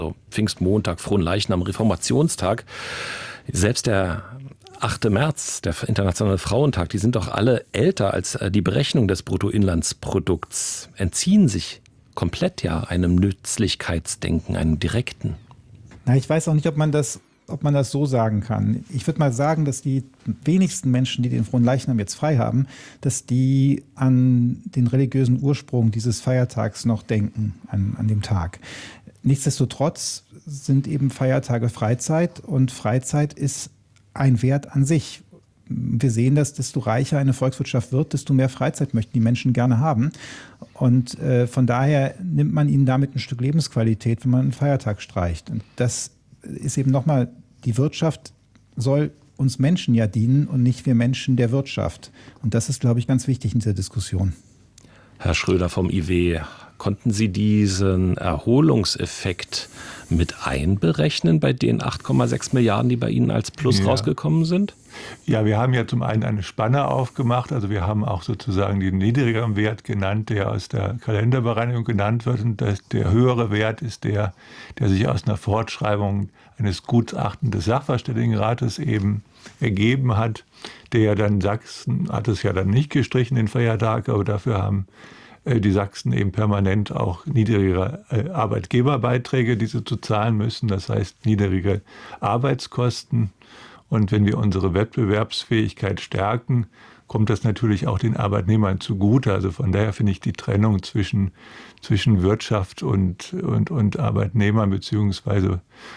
Pfingstmontag, Fronleichnam, Reformationstag. Selbst der 8. März, der Internationale Frauentag, die sind doch alle älter als die Berechnung des Bruttoinlandsprodukts, entziehen sich komplett ja einem Nützlichkeitsdenken, einem direkten. Na, ich weiß auch nicht, ob man das so sagen kann. Ich würde mal sagen, dass die wenigsten Menschen, die den Fronleichnam jetzt frei haben, dass die an den religiösen Ursprung dieses Feiertags noch denken, an dem Tag. Nichtsdestotrotz sind eben Feiertage Freizeit und Freizeit ist ein Wert an sich. Wir sehen, dass desto reicher eine Volkswirtschaft wird, desto mehr Freizeit möchten die Menschen gerne haben. Und von daher nimmt man ihnen damit ein Stück Lebensqualität, wenn man einen Feiertag streicht. Und das ist eben nochmal, die Wirtschaft soll uns Menschen ja dienen und nicht wir Menschen der Wirtschaft. Und das ist, glaube ich, ganz wichtig in dieser Diskussion. Herr Schröder vom IW, konnten Sie diesen Erholungseffekt mit einberechnen bei den 8,6 Milliarden, die bei Ihnen als Plus rausgekommen sind? Ja, wir haben ja zum einen eine Spanne aufgemacht. Also wir haben auch sozusagen den niedrigeren Wert genannt, der aus der Kalenderbereinigung genannt wird. Und der höhere Wert ist der sich aus einer Fortschreibung eines Gutachtens des Sachverständigenrates eben ergeben hat. Der dann Sachsen hat es ja dann nicht gestrichen, den Feiertag, aber dafür haben die Sachsen eben permanent auch niedrigere Arbeitgeberbeiträge, die sie zu zahlen müssen. Das heißt niedrige Arbeitskosten. Und wenn wir unsere Wettbewerbsfähigkeit stärken, kommt das natürlich auch den Arbeitnehmern zugute. Also von daher finde ich die Trennung zwischen Wirtschaft und Arbeitnehmern beziehungsweise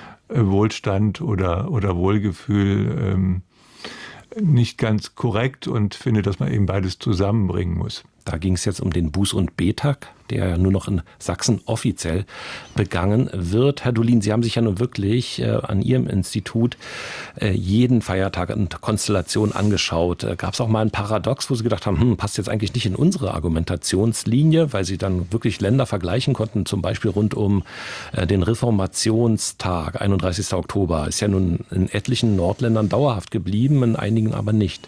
Wohlstand oder Wohlgefühl nicht ganz korrekt und finde, dass man eben beides zusammenbringen muss. Da ging es jetzt um den Buß- und B-Tag, der ja nur noch in Sachsen offiziell begangen wird. Herr Dolin, Sie haben sich ja nun wirklich an Ihrem Institut jeden Feiertag und Konstellation angeschaut. Gab es auch mal ein Paradox, wo Sie gedacht haben, passt jetzt eigentlich nicht in unsere Argumentationslinie, weil Sie dann wirklich Länder vergleichen konnten, zum Beispiel rund um den Reformationstag, 31. Oktober. Ist ja nun in etlichen Nordländern dauerhaft geblieben, in einigen aber nicht.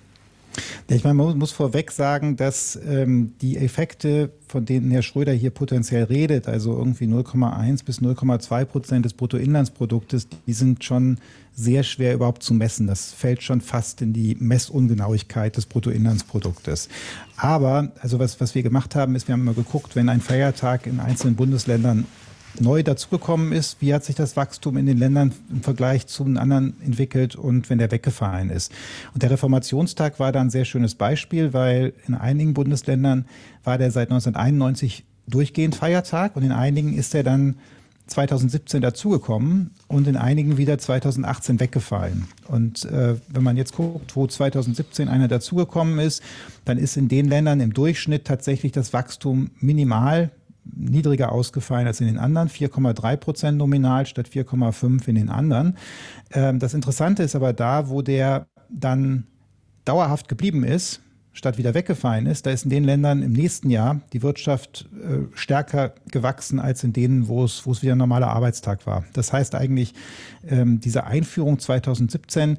Ich meine, man muss vorweg sagen, dass die Effekte, von denen Herr Schröder hier potenziell redet, also irgendwie 0,1 bis 0,2% des Bruttoinlandsproduktes, die sind schon sehr schwer überhaupt zu messen. Das fällt schon fast in die Messungenauigkeit des Bruttoinlandsproduktes. Aber also was wir gemacht haben, ist, wir haben mal geguckt, wenn ein Feiertag in einzelnen Bundesländern neu dazugekommen ist, wie hat sich das Wachstum in den Ländern im Vergleich zu den anderen entwickelt und wenn der weggefallen ist. Und der Reformationstag war da ein sehr schönes Beispiel, weil in einigen Bundesländern war der seit 1991 durchgehend Feiertag und in einigen ist er dann 2017 dazugekommen und in einigen wieder 2018 weggefallen. Und wenn man jetzt guckt, wo 2017 einer dazugekommen ist, dann ist in den Ländern im Durchschnitt tatsächlich das Wachstum minimal niedriger ausgefallen als in den anderen, 4,3% nominal statt 4,5 in den anderen. Das Interessante ist aber da, wo der dann dauerhaft geblieben ist, statt wieder weggefallen ist, da ist in den Ländern im nächsten Jahr die Wirtschaft stärker gewachsen als in denen, wo es wieder ein normaler Arbeitstag war. Das heißt eigentlich, diese Einführung 2017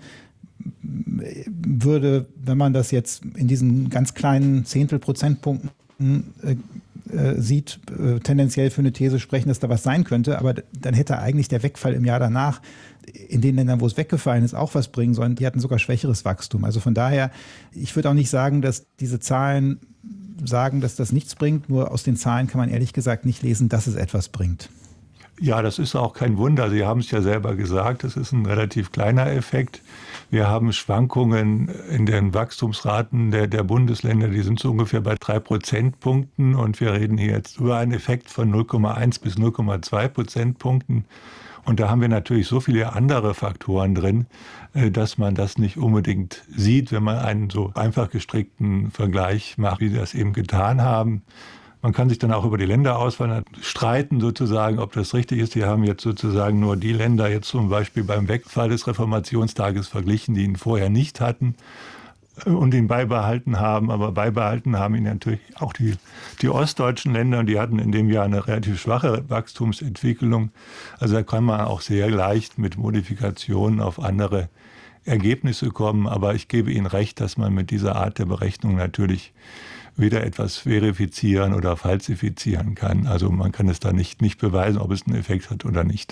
würde, wenn man das jetzt in diesen ganz kleinen Zehntelprozentpunkten sieht, tendenziell für eine These sprechen, dass da was sein könnte, aber dann hätte eigentlich der Wegfall im Jahr danach in den Ländern, wo es weggefallen ist, auch was bringen sollen. Die hatten sogar schwächeres Wachstum. Also von daher, ich würde auch nicht sagen, dass diese Zahlen sagen, dass das nichts bringt, nur aus den Zahlen kann man ehrlich gesagt nicht lesen, dass es etwas bringt. Ja, das ist auch kein Wunder. Sie haben es ja selber gesagt, das ist ein relativ kleiner Effekt. Wir haben Schwankungen in den Wachstumsraten der Bundesländer, die sind so ungefähr bei 3 Prozentpunkten und wir reden hier jetzt über einen Effekt von 0,1 bis 0,2 Prozentpunkten. Und da haben wir natürlich so viele andere Faktoren drin, dass man das nicht unbedingt sieht, wenn man einen so einfach gestrickten Vergleich macht, wie wir das eben getan haben. Man kann sich dann auch über die Länderauswahl streiten, sozusagen, ob das richtig ist. Wir haben jetzt sozusagen nur die Länder jetzt zum Beispiel beim Wegfall des Reformationstages verglichen, die ihn vorher nicht hatten und ihn beibehalten haben. Aber beibehalten haben ihn natürlich auch die ostdeutschen Länder und die hatten in dem Jahr eine relativ schwache Wachstumsentwicklung. Also da kann man auch sehr leicht mit Modifikationen auf andere Ergebnisse kommen. Aber ich gebe Ihnen recht, dass man mit dieser Art der Berechnung natürlich weder etwas verifizieren oder falsifizieren kann. Also man kann es da nicht beweisen, ob es einen Effekt hat oder nicht.